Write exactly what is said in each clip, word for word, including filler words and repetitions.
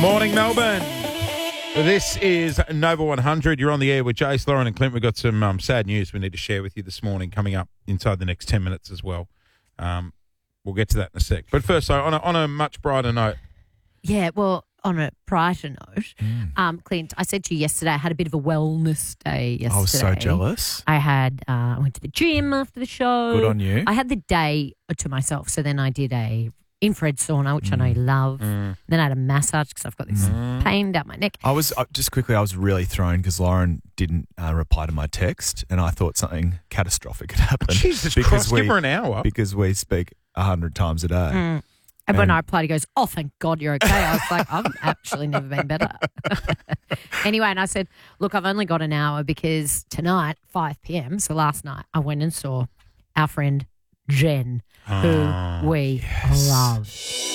Morning, Melbourne. This is Nova one hundred. You're on the air with Jace, Lauren and Clint. We've got some um, sad news we need to share with you this morning coming up inside the next ten minutes as well. Um, we'll get to that in a sec. But first, so on a, on a much brighter note. Yeah, well, on a brighter note, mm. um, Clint, I said to you yesterday I had a bit of a wellness day yesterday. I was so jealous. I had, uh, I went to the gym after the show. Good on you. I had the day to myself. So then I did a infrared sauna, which mm. I know you love. Mm. Then I had a massage because I've got this mm. pain down my neck. I was, uh, just quickly, I was really thrown because Lauren didn't uh, reply to my text and I thought something catastrophic had happened. Jesus Christ, give her an hour. Because we speak a hundred times a day. Mm. And when I replied, he goes, oh, thank God you're okay. I was like, I've actually never been better. Anyway, and I said, look, I've only got an hour because tonight, five p.m., so last night, I went and saw our friend Jen, who oh, we yes. love.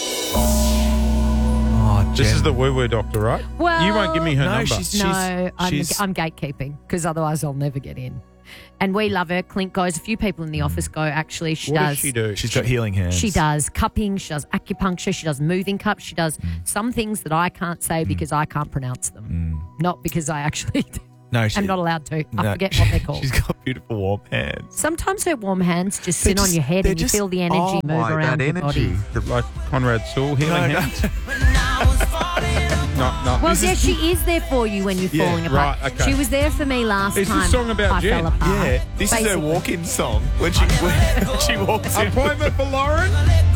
Oh, Jen. This is the woo-woo doctor, right? Well, you won't give me her no, number. She's, she's, no, I'm, she's... I'm gatekeeping because otherwise I'll never get in. And we love her. Clint goes. A few people in the office go, actually. She what does. does she do? She's got healing hands. She does cupping. She does acupuncture. She does moving cups. She does mm. some things that I can't say mm. because I can't pronounce them. Mm. Not because I actually no, she, I'm not allowed to. No, I forget what they're called. She's got beautiful warm hands. Sometimes her warm hands just sit just, on your head and just, you feel the energy oh move my, around your energy. body. The, like Conrad Sewell healing no, hands? No. no, no. Well, This yeah, is, she is there for you when you're yeah, falling apart. right, okay. She was there for me last Is time. this song about I Jen? fell apart. Yeah, this Basically. is her walk-in song when she when she walks in. Appointment for Lauren?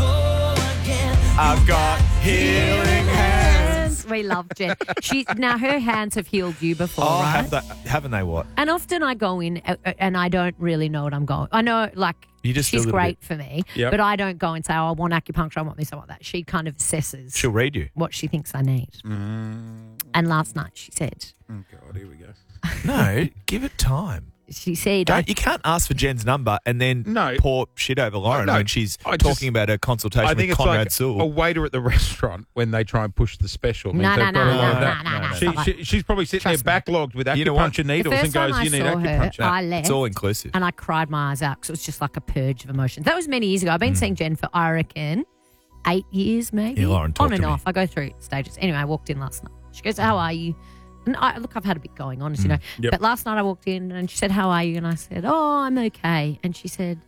I've got healing hands. We love Jen. She now her hands have healed you before, Oh, right? have they, haven't they? What? And often I go in uh, uh, and I don't really know what I'm going. I know, like, You just she's feel a great bit- for me, Yep. but I don't go and say, oh, I want acupuncture, I want this, I want that. She kind of assesses She'll read you. what she thinks I need. Mm. And last night she said, Oh, God, here we go. No, give it time. she said, Don't, you can't ask for Jen's number and then No. pour shit over Lauren No, when she's I talking just- about her consultation I think with it's Conrad like Sewell. a waiter at the restaurant when they try and push the special. No, Means no, they've no, got a no, lot of no, that. no, no, no, She, stop that. she, she's probably sitting Trust there me. backlogged with You know what? acupuncture the needles first and goes, time I you need saw her, acupuncture. I left. It's all inclusive. and I cried my eyes out because it was just like a purge of emotions. That was many years ago. I've been Mm. seeing Jen for, I reckon, eight years maybe. Yeah, Lauren, talk On to and me. off. I go through stages. Anyway, I walked in last night. She goes, how are you? And I, look, I've had a bit going on, as you know. Yep. But last night I walked in and she said, how are you? And I said, oh, I'm okay. And she said,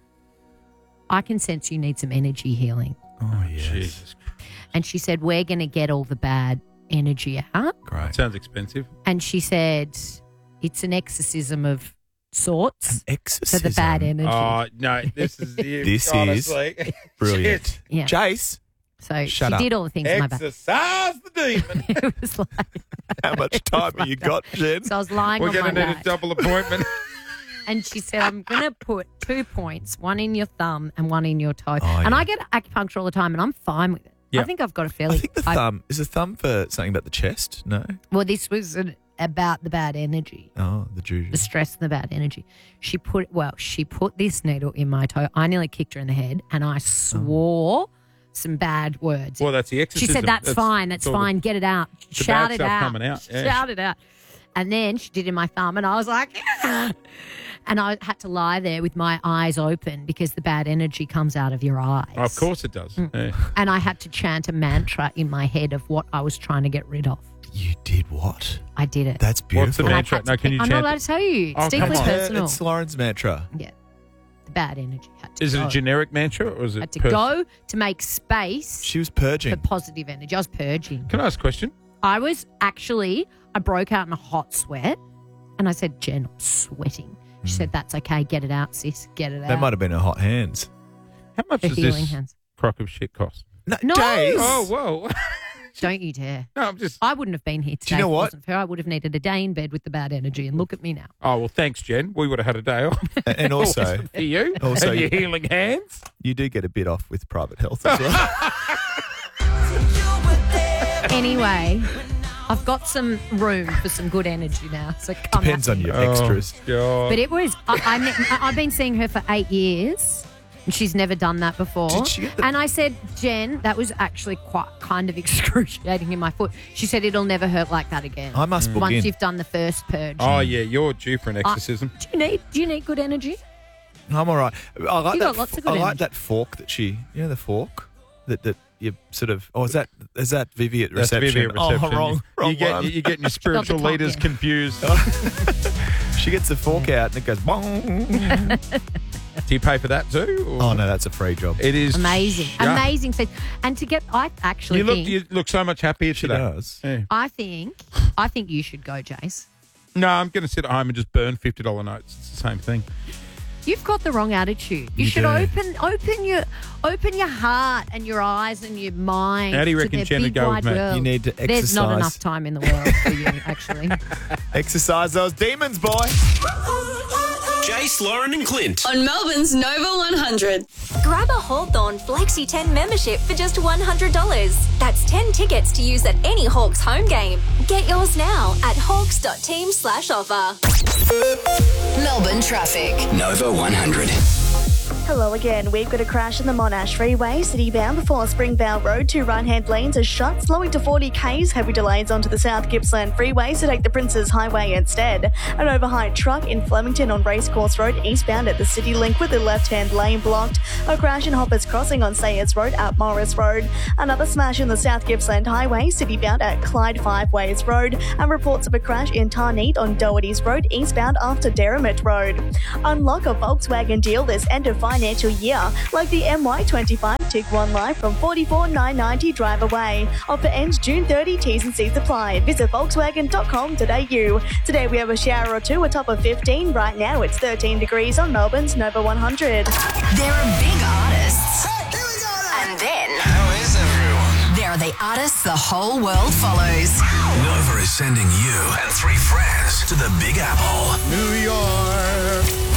I can sense you need some energy healing. Oh, yes. Jesus. And she said, we're going to get all the bad energy out. Great. Sounds expensive. And she said, it's an exorcism of sorts An for exorcism. the bad energy. Oh, no, this is you, This is honestly. Brilliant. Yeah. Jace, So Shut she up. did all the things in my back. Exercise the demon. It was like, how much time have you got, Jen? so I was lying We're on going to my need a back. double appointment. And she said, I'm going to put two points, one in your thumb and one in your toe. Oh, and yeah. I get acupuncture all the time and I'm fine with it. Yeah. I think I've got a fairly... I think the I- thumb, is the thumb for something about the chest? No? well, this was an, about the bad energy, Oh, the juju. the stress and the bad energy. She put, well, she put this needle in my toe. I nearly kicked her in the head and I swore some bad words. Well, that's the She exorcism. said, that's, fine, that's all the- fine, get it out. the Shout bad it stuff out. coming out, yeah. Shout it out. And then she did it in my thumb and I was like, yeah. And I had to lie there with my eyes open because the bad energy comes out of your eyes. Oh, of course it does. Mm. Yeah. And I had to chant a mantra in my head of what I was trying to get rid of. You did what? I did it. That's What's the beautiful. And I mantra? had to No, can pick- you I'm chant not it? allowed to tell you. Oh, It's come deeply on. It's, uh, personal. it's Lauren's mantra. Yeah. The bad energy had to Is it go. a generic mantra or is it had to pers- go to make space She was for purging. positive energy. I was purging. Can I ask a question? I was actually, I broke out in a hot sweat and I said, Jen, I'm sweating. She said, that's okay. Get it out, sis. Get it out. That might have been her hot hands. How much Her does healing this hands. crock of shit cost? No, No! Jace. Oh, whoa. Don't you dare. No, I'm just... I wouldn't have been here today you know if it what? wasn't for her. I would have needed a day in bed with the bad energy. And look at me now. Oh, well, thanks, Jen. We would have had a day off. A- And also, For you Also, and your you- healing hands. you do get a bit off with private health as well. Anyway, I've got some room for some good energy now. So come Depends at on me. your extras. Oh, God. But it was, I, I, ne- I've been seeing her for eight years and she's never done that before. Did she get the- And I said, Jen, that was actually quite kind of excruciating in my foot. She said, it'll never hurt like that again. I must book Once in. you've done the first purge. Oh, yeah, you're due for an exorcism. Do you need, do you need good energy? I'm all right. I like You that. got lots of I good like energy. that fork that she, you know, the fork that that you sort of. Oh, is that is that Vivi at That's reception? Vivi at reception. Oh, wrong, You- wrong you get, one. You're getting your spiritual top, leaders yeah. confused. She gets the fork out and it goes. Bong. Do you pay for that too? or- Oh no, that's a free job. It is Amazing, Yeah. amazing feed. And to get, I actually You look, think, you look so much happier She today. does. Yeah. I think, I think you should go, Jace. No, I'm going to sit at home and just burn fifty dollar notes. It's the same thing. You've got the wrong attitude. You, You should do. open, open your, open your heart and your eyes and your mind. How do you to reckon the Jen would big go wide with me? world. You need to There's not exercise. enough time in the world for you, actually. Exercise those demons, boy. Jace, Lauren, and Clint. On Melbourne's Nova one hundred. Grab a Hawthorn Flexi ten membership for just one hundred dollars. That's ten tickets to use at any Hawks home game. Get yours now at hawks.team slash offer. Melbourne traffic. Nova one hundred. Hello again. We've got a crash in the Monash Freeway, city-bound before Springvale Road. Two right-hand lanes are shut, slowing to forty k's. Heavy delays onto the South Gippsland Freeway, so take the Princes Highway instead. An overhigh truck in Flemington on Racecourse Road, eastbound at the City Link with the left-hand lane blocked. A crash in Hoppers Crossing on Sayers Road at Morris Road. Another smash in the South Gippsland Highway, city-bound at Clyde Five Ways Road. And reports of a crash in Tarneet on Doherty's Road, eastbound after Derrimut Road. Unlock a Volkswagen deal this end of financial year, like the M Y twenty-five Tiguan Live from forty-four thousand nine hundred ninety dollars drive away. Offer ends June thirtieth, T's and C's apply. Visit volkswagen dot com dot a u. Today we have a shower or two, a top of fifteen. Right now it's thirteen degrees on Melbourne's Nova one hundred. There are big artists. And then How is everyone? there are the artists the whole world follows. Nova is sending you and three friends to the Big Apple. New York.